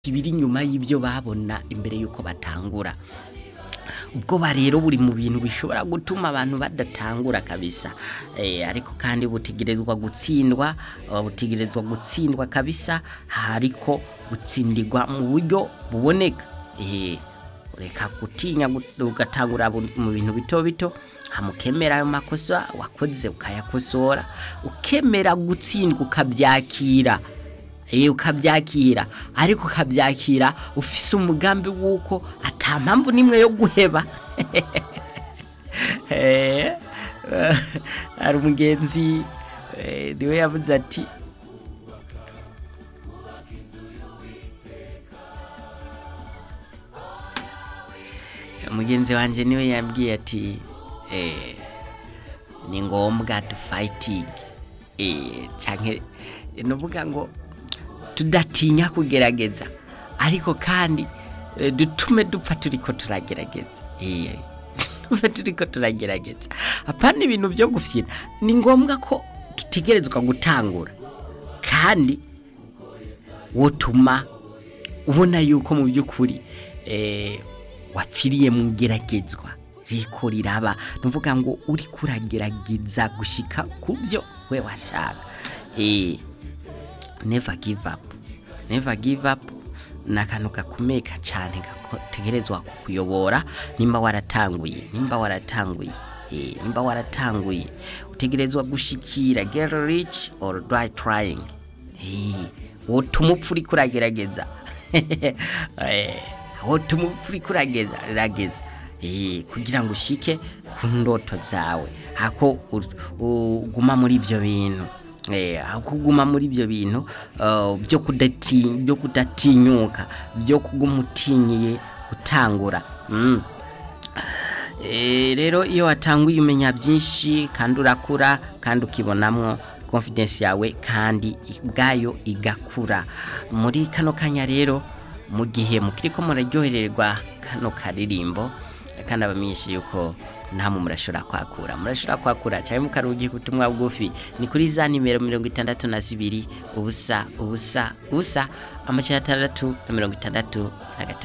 ibiri inyuma y'ibyo babona imbere yuko batangura. Ubwoba rero buri mu bintu bishobora gutuma abantu badatangura kabisa, ariko kandi butegerezwa gutsindwa kabisa, ariko gutsindirwa mu buryo buboneka. Reka gutinya ugatangura mu bintu bito bito, hamukemera ayo makosa wakoze ukayakosora, ukemera gutsindwa ukabyakira. Ukabyakira, ariko ukabyakira ufise umugambi wuko atampamvu nimwe yo guheba. Ari umugenzi niwe yavuze ati umugenzi wanje niwe yambwiye ati ni ngombwa to fighting, canke nuvuga ngo tudatinya kugerageza, ariko kandi dutume dupfa turiko turagerageza. Turiko turagerageza, apana ibintu byo gufyina. Ni ngombwa ko dutegerezwa gutangura, kandi wotuma ubona yuko mu by'ukuri wapfiriye mu geragezwa riko riraba. Nuvuga ngo uri kuragerageza gushika kubyo we washaka. Never give up nakantu gakomeka cyane gategerezwa kukuyobora. Nimba waratanguye utegerezwa gushikira, get rich or die trying. Wotumupfuri kuragerageza. Wotumupfuri kuragerageza kugira ngo ushike ku ndoto zawe, hako uguma muri ibyo bintu. Kuguma muri ibyo bintu byo kudatinyuka, byo kugumutinyiye gutangura. Rero iyo watanguye umenya byinshi kandi urakura, kandi ukibonamwo confidence yawe, kandi ubwayo igakura. Muri kano kanya rero, mu gihe mukiriko muraryohererwa kano karirimbo, kandi abamenyesha yuko namwe murashobora kwakura cyane mukarugiye kutumwa bugufi. Ni kuri za nimero 62 ubusa 663